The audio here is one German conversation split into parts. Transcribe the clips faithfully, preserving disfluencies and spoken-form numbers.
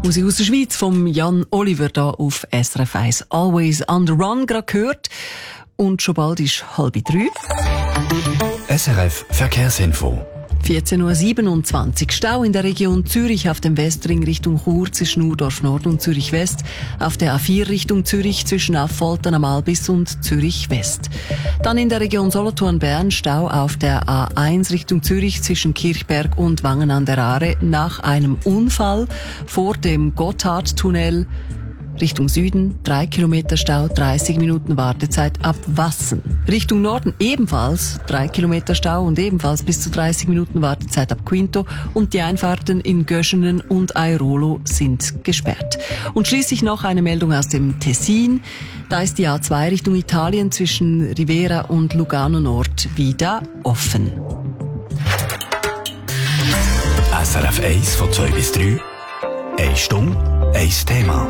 Musik aus der Schweiz vom Jan Oliver da auf S R F eins. Always on the Run gerade gehört. Und schon bald ist halb drei. S R F Verkehrsinfo. vierzehn Uhr siebenundzwanzig. Stau in der Region Zürich auf dem Westring Richtung Chur zwischen Urdorf Nord und Zürich West. Auf der A vier Richtung Zürich zwischen Affoltern am Albis und Zürich West. Dann in der Region Solothurn-Bern Stau auf der A eins Richtung Zürich zwischen Kirchberg und Wangen an der Aare nach einem Unfall vor dem Gotthardtunnel. Richtung Süden, drei Kilometer Stau, dreißig Minuten Wartezeit ab Wassen. Richtung Norden ebenfalls drei Kilometer Stau und ebenfalls bis zu dreißig Minuten Wartezeit ab Quinto. Und die Einfahrten in Göschenen und Airolo sind gesperrt. Und schließlich noch eine Meldung aus dem Tessin. Da ist die A zwei Richtung Italien zwischen Rivera und Lugano Nord wieder offen. S R F eins von zwei bis drei. Eine Stunde, ein Thema.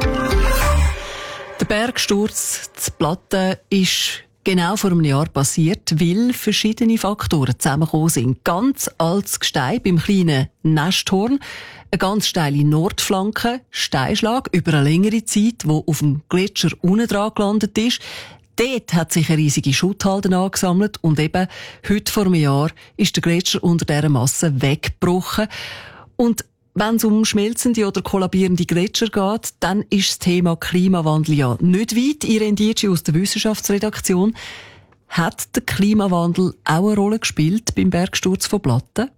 Der Bergsturz zu Platten ist genau vor einem Jahr passiert, weil verschiedene Faktoren zusammengekommen sind. Ganz altes Gestein beim kleinen Nesthorn, eine ganz steile Nordflanke, Steinschlag über eine längere Zeit, wo auf dem Gletscher unten dran gelandet ist. Dort hat sich eine riesige Schutthalde angesammelt und eben heute vor einem Jahr ist der Gletscher unter dieser Masse weggebrochen. Und wenn es um schmelzende oder kollabierende Gletscher geht, dann ist das Thema Klimawandel ja nicht weit. Irene Dietschi aus der Wissenschaftsredaktion. Hat der Klimawandel auch eine Rolle gespielt beim Bergsturz von Platten?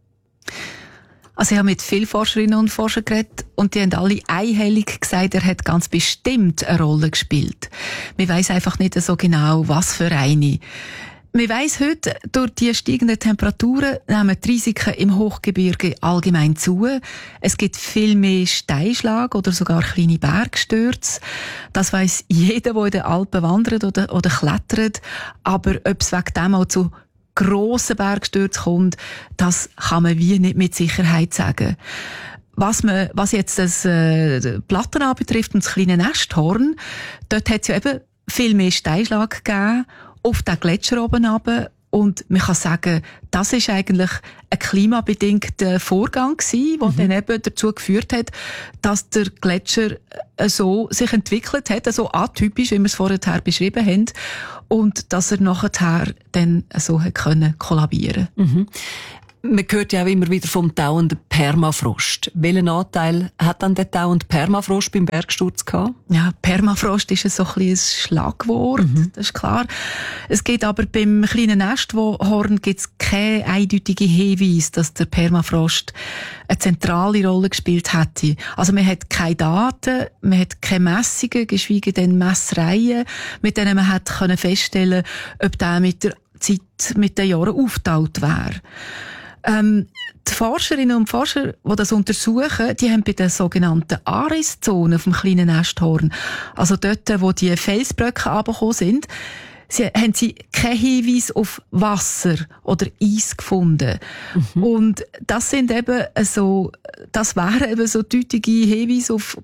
Also ich habe mit vielen Forscherinnen und Forschern geredet und die haben alle einhellig gesagt, er hat ganz bestimmt eine Rolle gespielt. Man weiss einfach nicht so genau, was für eine. Man weiss heute, durch die steigenden Temperaturen nehmen die Risiken im Hochgebirge allgemein zu. Es gibt viel mehr Steinschlag oder sogar kleine Bergstürze. Das weiss jeder, der in den Alpen wandert oder, oder klettert. Aber ob es wegen dem auch zu grossen Bergstürzen kommt, das kann man wie nicht mit Sicherheit sagen. Was, man, was jetzt das äh, Platten anbetrifft und das kleine Nesthorn, dort hat es ja eben viel mehr Steinschlag gegeben auf den Gletscher oben runter. Und man kann sagen, das ist eigentlich ein klimabedingter Vorgang gewesen, der mhm. dann eben dazu geführt hat, dass der Gletscher so sich entwickelt hat, so atypisch, wie wir es vorher beschrieben haben, und dass er nachher dann so hat können kollabieren. Mhm. Man hört ja auch immer wieder vom dauernden Permafrost. Welchen Anteil hat dann der dauernde Permafrost beim Bergsturz gehabt? Ja, Permafrost ist so ein bisschen ein Schlagwort, mhm. das ist klar. Es geht aber beim kleinen Nesthorn gibt's keine eindeutige Hinweis, dass der Permafrost eine zentrale Rolle gespielt hätte. Also man hat keine Daten, man hat keine Messungen, geschweige denn Messreihen, mit denen man hat können feststellen, ob der mit der Zeit, mit den Jahren aufgetaut wäre. Ähm, die Forscherinnen und Forscher, die das untersuchen, die haben bei den sogenannten Ariszonen vom kleinen Nesthorn, also dort, wo die Felsblöcke runtergekommen sind, sie, haben sie keinen Hinweis auf Wasser oder Eis gefunden. Mhm. Und das sind eben so, das wären eben so deutliche Hinweise auf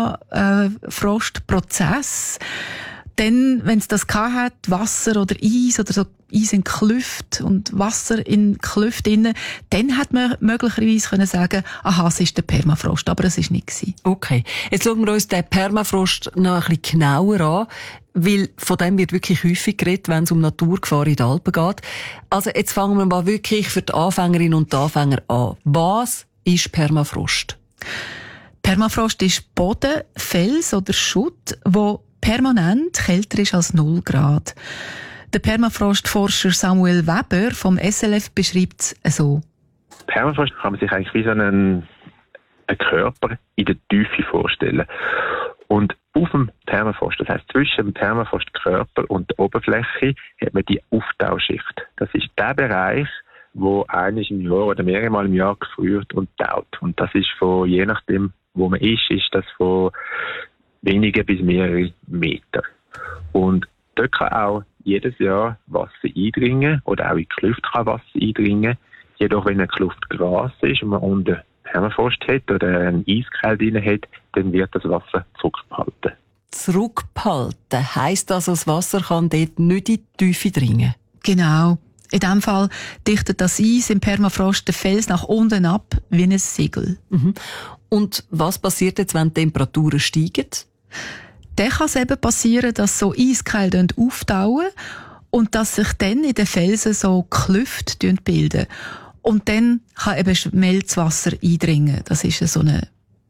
Permafrostprozess. Denn, wenn es das gehabt hat, Wasser oder Eis oder so Eis in Klüft und Wasser in Klüft innen, dann hat man möglicherweise können sagen, aha, es ist der Permafrost, aber es ist nicht gewesen. Okay. Jetzt schauen wir uns den Permafrost noch ein bisschen genauer an, weil von dem wird wirklich häufig geredet, wenn es um Naturgefahr in den Alpen geht. Also, jetzt fangen wir mal wirklich für die Anfängerinnen und die Anfänger an. Was ist Permafrost? Permafrost ist Boden, Fels oder Schutt, wo permanent kälter ist als null Grad. Der Permafrostforscher Samuel Weber vom S L F beschreibt es so. Permafrost kann man sich eigentlich wie so einen, einen Körper in der Tiefe vorstellen. Und auf dem Permafrost, das heisst zwischen dem Permafrostkörper und der Oberfläche, hat man die Auftauschicht. Das ist der Bereich, wo einmal im Jahr oder mehrere Mal im Jahr gefriert und taut. Und das ist von, je nachdem, wo man ist, ist das von wenige bis mehrere Meter. Und dort kann auch jedes Jahr Wasser eindringen oder auch in die Kluft kann Wasser eindringen. Jedoch, wenn eine Kluft Gras ist und man unten Permafrost hat oder einen Eiskalt drin hat, dann wird das Wasser zurückgehalten. Zurückgehalten heisst also, das Wasser kann dort nicht in die Tiefe dringen? Genau. In diesem Fall dichtet das Eis im Permafrost den Fels nach unten ab wie ein Segel. Mhm. Und was passiert jetzt, wenn die Temperaturen steigen? Dann kann es eben passieren, dass so Eiskeile auftauen und dass sich dann in den Felsen so Klüfte bilden. Und dann kann eben Schmelzwasser eindringen. Das ist so ein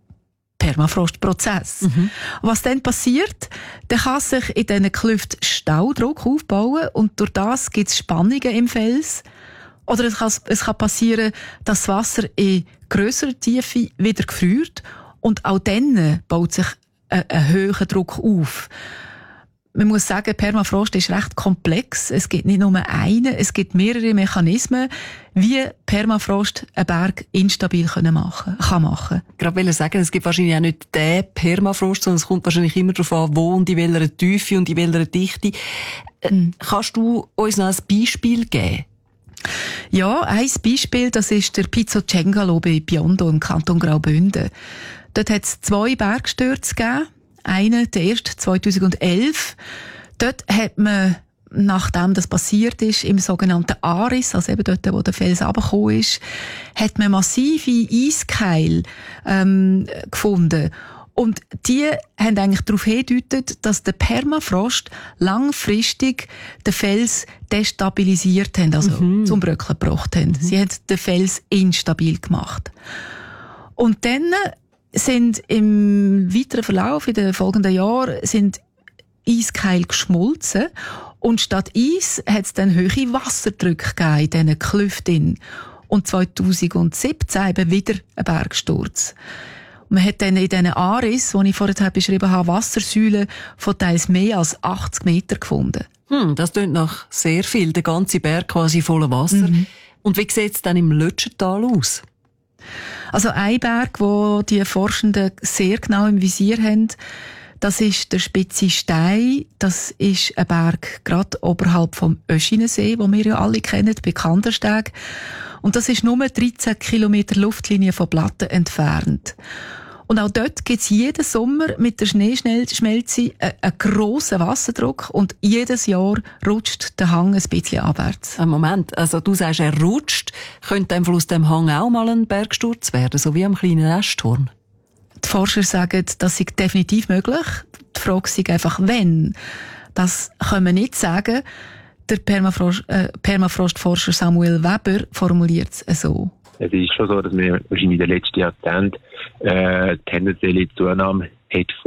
Permafrostprozess. Mhm. Was dann passiert, dann kann sich in diesen Klüften Staudruck aufbauen und durch das gibt es Spannungen im Fels. Oder es kann, es kann passieren, dass das Wasser in grösserer Tiefe wieder gefriert und auch dann baut sich ein, ein höherer Druck auf. Man muss sagen, Permafrost ist recht komplex. Es gibt nicht nur einen, es gibt mehrere Mechanismen, wie Permafrost einen Berg instabil können machen, kann machen. Gerade will ich sagen, es gibt wahrscheinlich auch nicht den Permafrost, sondern es kommt wahrscheinlich immer darauf an, wo und in welcher Tiefe und in welcher Dichte. Mhm. Kannst du uns noch ein Beispiel geben? Ja, ein Beispiel, das ist der Pizzo Cengalo bei Biondo im Kanton Graubünden. Dort hat es zwei Bergstürze gegeben. Einen, der erste zweitausendelf. Dort hat man, nachdem das passiert ist, im sogenannten Aris, also eben dort, wo der Fels runtergekommen ist, hat man massive Eiskeile ähm, gefunden. Und die haben eigentlich darauf hingedeutet, dass der Permafrost langfristig den Fels destabilisiert haben, also mhm. zum Bröckeln gebracht haben. Mhm. Sie haben den Fels instabil gemacht. Und dann sind im weiteren Verlauf in den folgenden Jahren sind Eiskeile geschmolzen und statt Eis hat es dann hohe Wasserdrücke gegeben in diesen Klüften. Und zweitausendsiebzehn eben wieder ein Bergsturz. Man hat dann in diesen Aris, die ich vorher beschrieben habe, Wassersäulen von teils mehr als achtzig Meter gefunden. Hm, das klingt nach sehr viel, der ganze Berg quasi voller Wasser. Mhm. Und wie sieht es dann im Lötschental aus? Also ein Berg, wo die Forschenden sehr genau im Visier haben, das ist der Spitze Stein. Das ist ein Berg gerade oberhalb vom Öschinensee, den wir ja alle kennen, bei Kandersteg. Und das ist nur dreizehn Kilometer Luftlinie von Platten entfernt. Und auch dort gibt es jeden Sommer mit der Schneeschmelze einen grossen Wasserdruck und jedes Jahr rutscht der Hang ein bisschen abwärts. Moment, also du sagst, er rutscht. Könnte einfach aus dem Hang auch mal ein Bergsturz werden, so wie am kleinen Eschturm? Die Forscher sagen, das ist definitiv möglich. Die Frage ist einfach, wenn. Das können wir nicht sagen. Der Permafrost, äh, Permafrostforscher Samuel Weber formuliert es so. Es ist schon so, dass wir wahrscheinlich in den letzten Jahrzehnten äh, tendenzielle Zunahme hat